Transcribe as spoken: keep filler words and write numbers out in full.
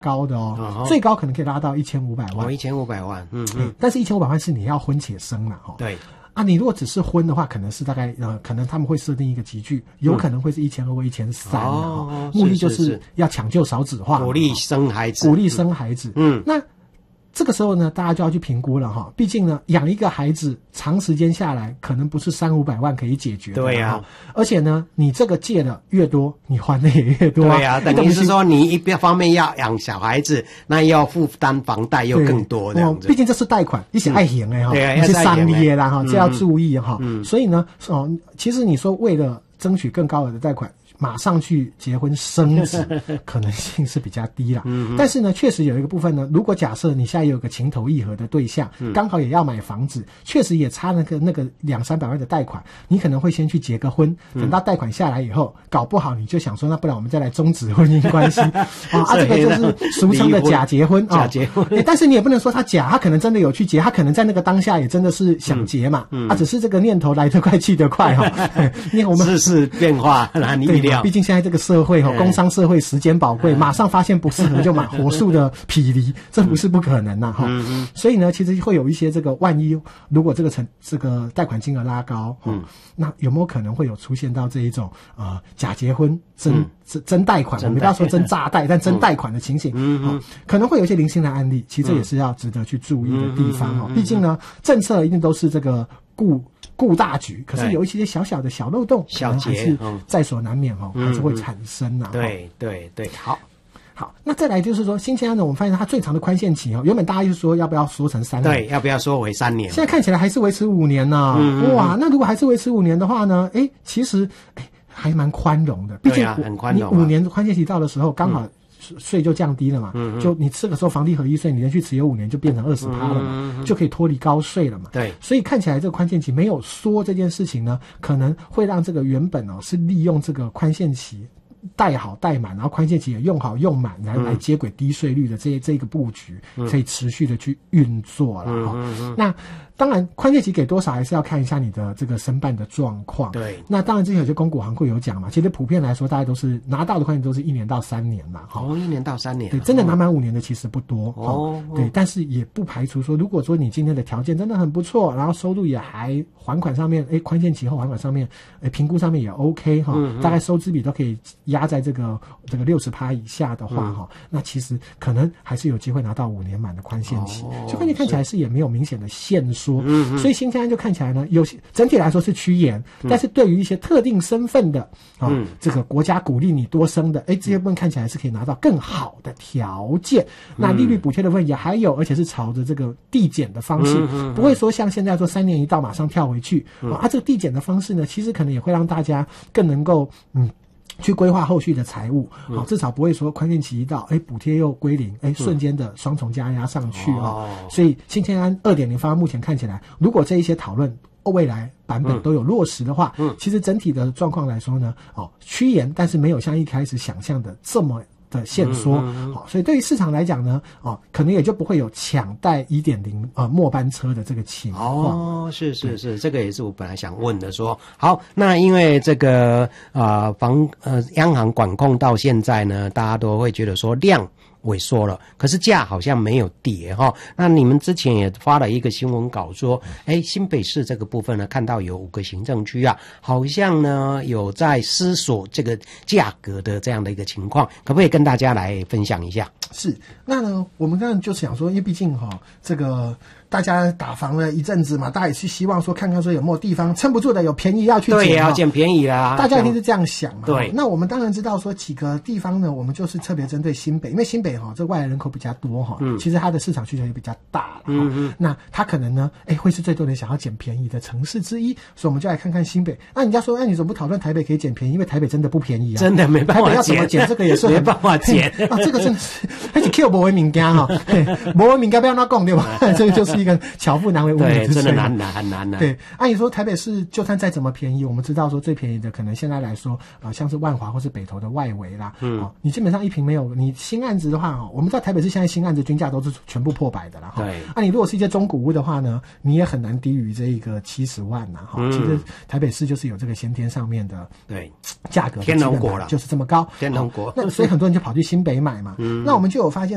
高的哦，哦最高可能可以拉到一千五百万。 哦，一千五百万，嗯嗯。 但是一千五百万是你要婚且生了哈。 对。 啊，你如果只是婚的话，可能是大概呃，可能他们会设定一个级距，有可能会是一千二或一千三哦。目的就是要抢救少子化， 鼓励生孩子， 鼓励生孩子。 嗯， 那这个时候呢，大家就要去评估了哈。毕竟呢，养一个孩子长时间下来，可能不是三五百万可以解决的。 对呀、啊， 而且呢，你这个借的越多，你还的也越多、啊。 对呀、啊，等于是说你一方面要养小孩子，那要负担房贷又更多这样子。 毕竟这是贷款，一起爱行哎哈， 你是商业啦哈，这要注意哈。 嗯， 所以呢，哦，其实你说为了争取更高额的贷款，马上去结婚生子可能性是比较低啦。 嗯， 但是呢，确实有一个部分呢，如果假设你现在有个情投意合的对象，刚、嗯、好也要买房子，确实也差那个那个两三百万的贷款，你可能会先去结个婚，等到贷款下来以后，搞不好你就想说，那不然我们再来终止婚姻关系啊, 啊，这个就是俗称的假结婚啊。 假结婚、 欸，但是你也不能说他假，他可能真的有去结，他可能在那个当下也真的是想结嘛，嗯，嗯啊，只是这个念头来得快去得快哈、哦。因为我们世事变化难预料。 毕竟现在这个社会哈，工商社会时间宝贵，马上发现不适合就马火速的劈离，这不是不可能呐哈。 嗯、 所以呢，其实会有一些这个万一，如果这个成这个贷款金额拉高，嗯，那有没有可能会有出现到这一种呃假结婚真、嗯、真真贷款？我们不要说真诈贷，但真贷款的情形，嗯、哦，可能会有一些零星的案例，其实这也是要值得去注意的地方哈。毕竟呢，政策一定都是这个顾。顾大局，可是有一些小小的小漏洞， 小还是在所难免哦，嗯、还是会产生呐、啊。 对对对，好， 好，那再来就是说，新青安呢，我们发现它最长的宽限期哦，原本大家就说要不要缩成三年， 对，要不要缩回三年？ 现在看起来还是维持五年呢、啊嗯。哇，那如果还是维持五年的话呢？哎，其实哎还蛮宽容的，毕竟、 啊、很宽容、啊。 你五年宽限期到的时候，刚好。嗯税就降低了嘛，嗯、就你这个时候房地合一税，你连续持有五年就变成二十趴了嘛、嗯，就可以脱离高税了嘛。 对， 所以看起来这个宽限期没有缩这件事情呢，可能会让这个原本哦是利用这个宽限期贷好贷满，然后宽限期也用好用满，来、嗯、来接轨低税率的这这个布局，可以持续的去运作了哈、嗯嗯。那当然，宽限期给多少还是要看一下你的这个申办的状况。 对， 那当然之前有些公股行库有讲嘛，其实普遍来说，大家都是拿到的宽限都是一年到三年嘛。 哦，一年到三年。 对，真的拿满五年的其实不多。 哦， 对，但是也不排除说，如果说你今天的条件真的很不错，然后收入也还还款上面，哎，宽限期后还款上面，哎，评估上面也 OK 哈、嗯，大概收支比都可以压在这个这个六十趴以下的话哈、嗯，那其实可能还是有机会拿到五年满的宽限期。哦，就关键看起来是也没有明显的限缩。嗯，所以新青安就看起来呢，有些整体来说是趋严、嗯，但是对于一些特定身份的啊、嗯，这个国家鼓励你多生的，哎，这些部分看起来是可以拿到更好的条件。嗯、那利率补贴的部分也还有，而且是朝着这个递减的方式、嗯嗯嗯，不会说像现在说三年一到马上跳回去。嗯、啊，这个递减的方式呢，其实可能也会让大家更能够嗯。去规划后续的财务，好、嗯，至少不会说宽限期一到，哎，补贴又归零，哎，瞬间的双重加压上去啊、哦嗯。所以新青安 二点零 方案目前看起来，如果这一些讨论未来版本都有落实的话，嗯，其实整体的状况来说呢，哦，趋严，但是没有像一开始想象的这么的限缩，好、嗯嗯哦，所以对于市场来讲呢，哦，可能也就不会有抢贷 一点零 呃末班车的这个情况。 哦，是是是，这个也是我本来想问的说，好，那因为这个啊、呃、房呃央行管控到现在呢，大家都会觉得说量萎缩了，可是价好像没有跌哈。那你们之前也发了一个新闻稿说，哎，新北市这个部分呢，看到有五个行政区啊，好像呢有在思索这个价格的这样的一个情况，可不可以跟大家来分享一下？ 是，那呢，我们当然就是想说，因为毕竟哈、哦，这个大家打房了一阵子嘛，大家也是希望说看看说有没有地方撑不住的，有便宜要去捡， 对，要捡便宜啦， 大家一定是这样想嘛。 对， 那我们当然知道说几个地方呢，我们就是特别针对新北，因为新北哈、哦、这外来人口比较多哈、哦，嗯，其实它的市场需求也比较大了，嗯嗯，那它可能呢，哎，会是最多人想要捡便宜的城市之一，所以我们就来看看新北。那人家说，哎，你怎么不讨论台北可以捡便宜？因为台北真的不便宜啊， 真的没办法捡，台北要怎么捡这个也是没办法捡啊，这个真的是还是 Q 不为民家哈，不为民家不要那讲对吧？这个就是一个巧妇难为无米之炊， 真的难难很难难。 对，按理说台北市就算再怎么便宜，我们知道说最便宜的可能现在来说啊、呃，像是万华或是北投的外围啦，嗯、哦，你基本上一坪没有，你新案子的话哦，我们知道台北市现在新案子均价都是全部破百的啦， 对。 啊，你如果是一些中古屋的话呢，你也很难低于这一个七十万呐，哈、嗯。其实台北市就是有这个先天上面的对价格天龙国了， 就是这么高， 天龙国。 那所以很多人就跑去新北买嘛，嗯、那我们就有发现。